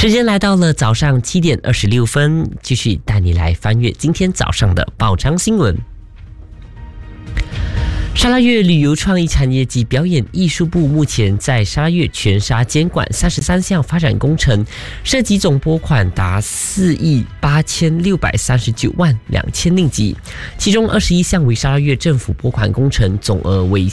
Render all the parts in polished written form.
时间来到了早上7:26，继续带你来翻阅今天早上的报章新闻。沙拉越旅游创意产业及表演艺术部目前在沙拉越全沙监管33项发展工程，涉及总拨款达4.8639万2千令吉，其中21项为沙拉越政府拨款工程，总额为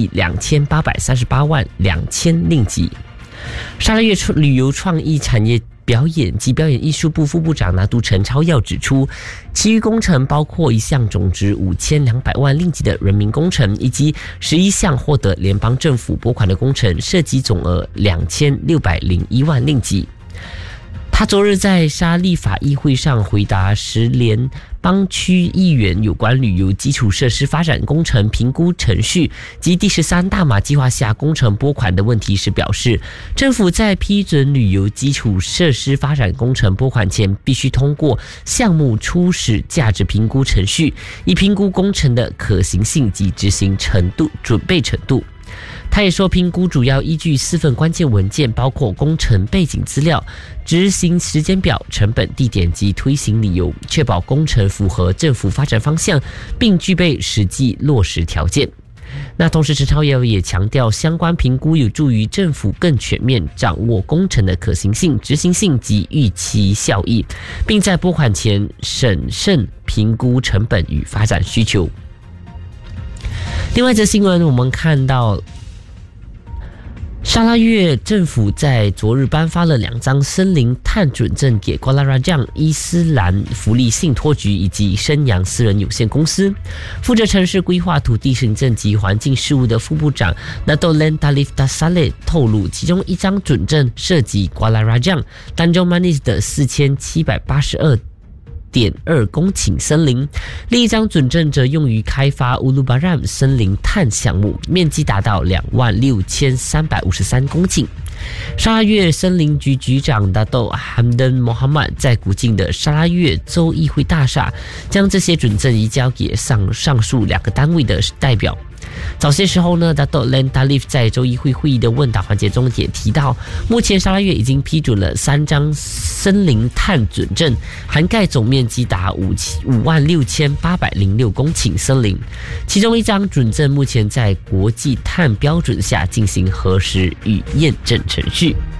4.2838万2千令吉。沙拉越旅游创意产业表演及表演艺术部副部长拿督陈超耀指出，其余工程包括一项总值5200万令吉的人民工程，以及11项获得联邦政府拨款的工程，涉及总额2601万令吉。他昨日在沙立法议会上回答10联邦区议员有关旅游基础设施发展工程评估程序及第13大马计划下工程拨款的问题时表示，政府在批准旅游基础设施发展工程拨款前，必须通过项目初始价值评估程序，以评估工程的可行性及执行程度、准备程度。他也说，评估主要依据4份关键文件，包括工程背景资料、执行时间表、成本、地点及推行理由，确保工程符合政府发展方向，并具备实际落实条件。那同时，陈超耀也强调，相关评估有助于政府更全面掌握工程的可行性、执行性及预期效益，并在拨款前审慎评估成本与发展需求。另外一则新闻，我们看到沙拉越政府在昨日颁发了2张森林碳准证给瓜拉拉酱伊斯兰福利信托局以及申阳私人有限公司。负责城市规划、土地行政及环境事务的副部长 Dato' Talif Tasale 透露，其中1张准证涉及瓜拉拉酱 Tanjung Manis 的4782.2公顷森林，另一张准证则用于开发乌鲁巴让森林碳项目，面积达到26353公顷。沙拉越森林局局长达豆罕登·穆罕默在古晋的沙拉越州议会大厦将这些准证移交给上述2个单位的代表。早些时候呢，达豆 Len Talif 在州议会会议的问答环节中也提到，目前沙拉越已经批准了3张森林碳准证，涵盖总面积达56806公顷森林，其中1张准证目前在国际碳标准下进行核实与验证程序。